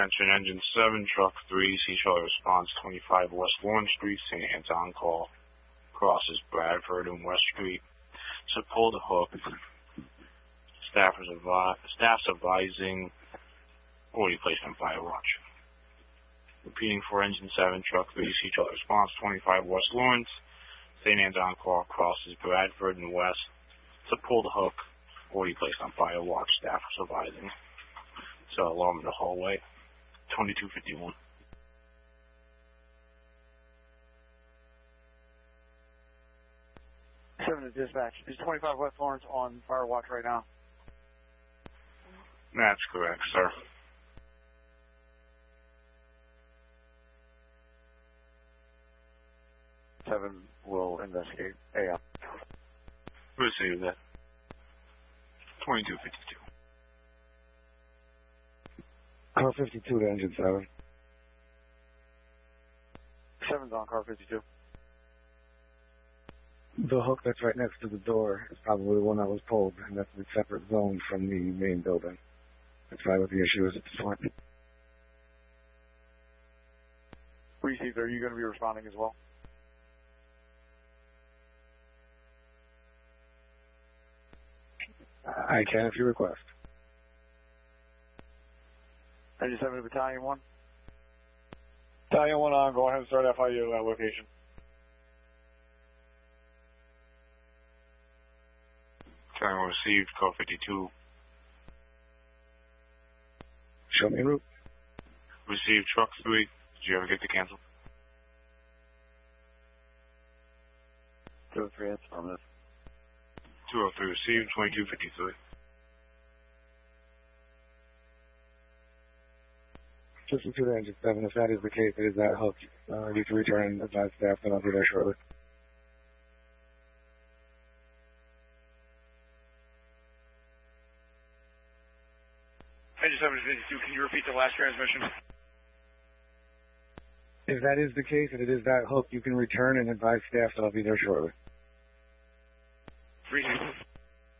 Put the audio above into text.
Attention Engine 7, Truck 3, Sea Charlie Response 25 West Lawrence Street, St. Anne's on call. Crosses Bradford and West Street. So pull the hook. Staff's advising already placed on fire watch. Repeating for Engine 7, Truck 3, Sea Charlie Response 25 West Lawrence, St. Anne's on call. Crosses Bradford and West. So pull the hook. Already placed on fire watch. Staff is advising. So alarm in the hallway. 2251. Seven to dispatch. Is 25 West Lawrence on fire watch right now? That's correct, sir. Seven will investigate. AM. Receive that. 2252. Car 52 to Engine 7. 7's on car 52. The hook that's right next to the door is probably the one that was pulled, and that's a separate zone from the main building. That's probably what the issue is at this point. Received. Are you going to be responding as well? I can if you request. Engine 7 to Battalion 1. Battalion 1 on. Go ahead and start FIU at location. Triangle received, call 52. Show me route. Received, truck 3. Did you ever get to cancel? 203, that's affirmative. 203 received, 2253. Just to the Engine 7, if that is the case, it is that hook. You can return and advise staff, and I'll be there shortly. Engine 7 to 52, can you repeat the last transmission? If that is the case and it is that hook, you can return and advise staff that I'll be there shortly.